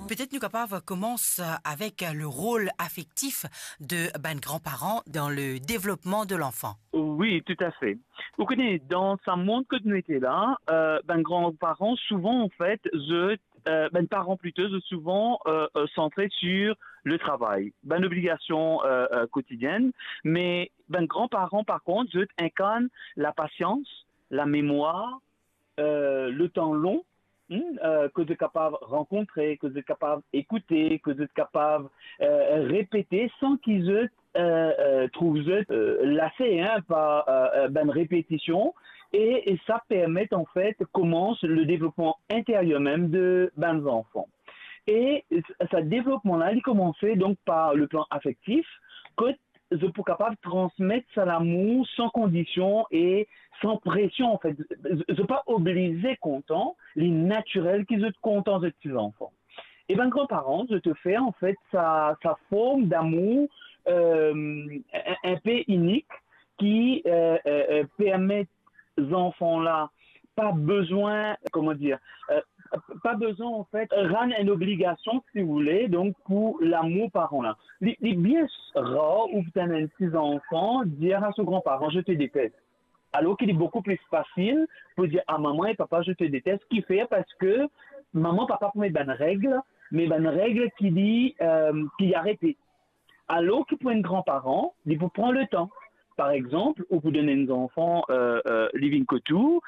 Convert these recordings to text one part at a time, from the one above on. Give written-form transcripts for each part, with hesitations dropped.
peut-être nous capables commence avec le rôle affectif de grands-parents dans le développement de l'enfant. Oui, tout à fait. Vous connaissez, dans ce monde que nous étions là, grands-parents, souvent, en fait, parents plutôt, souvent centrés sur le travail, obligation quotidienne, mais grands-parents, par contre, incarnent la patience, la mémoire, le temps long, que vous êtes capable de rencontrer, que vous êtes capable d'écouter, que vous êtes capable de répéter sans qu'ils trouvent lassés par répétition et ça permet en fait commence le développement intérieur même de enfants. Et ce développement-là, il commençait donc par le plan affectif, que je suis capable de transmettre ça l'amour sans condition et sans pression en fait. Je suis pas obligé content, les naturels qui sont contents de petits enfants. Et grands-parents, je te fais en fait sa forme d'amour un peu unique qui permet aux enfants là pas besoin, comment dire, pas besoin en fait rendre une obligation si vous voulez donc pour l'amour parent là. Il est bien rare où vous avez un petit enfant dire à son grand-parent je te déteste. Alors qu'il est beaucoup plus facile pour dire à maman et papa je te déteste, ce qui fait parce que maman papa pour mettre une règle, mais une règle qui dit qui arrêter. Alors que pour un grand-parent, il faut prendre le temps. Par exemple, ou vous donnez aux enfants living couture,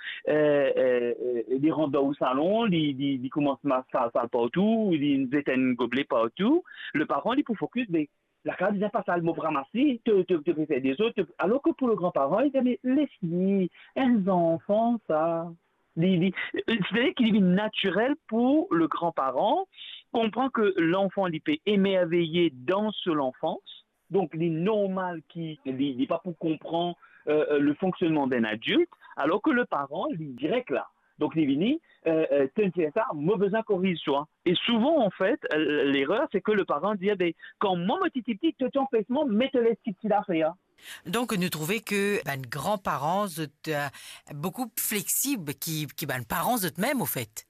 ils rentrent au salon, ils commencent à faire ça partout, ils éteignent un gobelet partout. Le parent, il peut focus, mais la carte dit pas ça, le mot ramasser, te faire des autres. Alors que pour le grand-parent, il dit, mais laisse-les, un enfant, ça. C'est-à-dire qu'il est naturel pour le grand-parent, comprend que l'enfant il peut émerveiller dans son enfance, donc il est normal qu'il n'est pas pour comprendre le fonctionnement d'un adulte, alors que le parent il est direct là. Donc il vient, ça, moi besoin corrige toi. Et souvent en fait, l'erreur c'est que le parent dit, quand moi mon petit petit, tu t'empêchement, mets-le petit là faire. Donc, nous trouvons que grands-parents sont beaucoup flexibles qui parents eux-mêmes, au fait.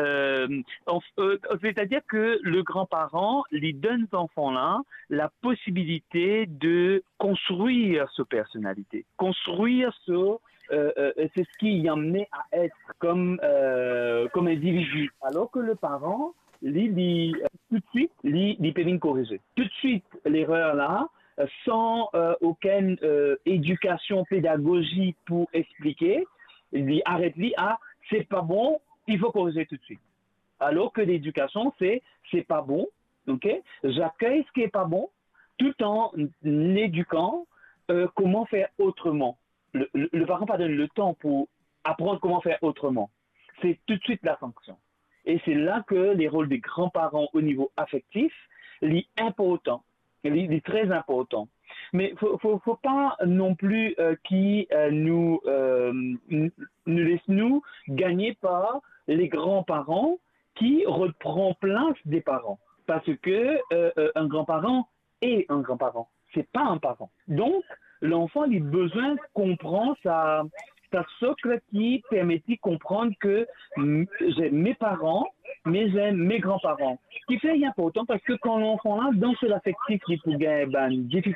C'est-à-dire que le grand-parent lui donne aux enfants-là la possibilité de construire sa personnalité, construire c'est ce qui y amenait à être comme individu. Alors que le parent, tout de suite, il peut corriger. Tout de suite, l'erreur là, sans aucune éducation pédagogique pour expliquer, il arrête c'est pas bon, il faut corriger tout de suite. Alors que l'éducation c'est pas bon, ok? J'accueille ce qui est pas bon, tout en éduquant comment faire autrement. Le parent pas donne le temps pour apprendre comment faire autrement. C'est tout de suite la sanction. Et c'est là que les rôles des grands-parents au niveau affectif sont importants. Il est très important. Mais faut pas non plus qui nous laisse nous gagner par les grands-parents qui reprend place des parents. Parce que un grand-parent est un grand-parent. C'est pas un parent. Donc, l'enfant a besoin de comprendre sa socle qui permet de comprendre que j'ai mes parents, mais j'ai mes grands-parents. Ce qui fait important parce que quand l'enfant là, dans ce affectif, il peut gagner difficulté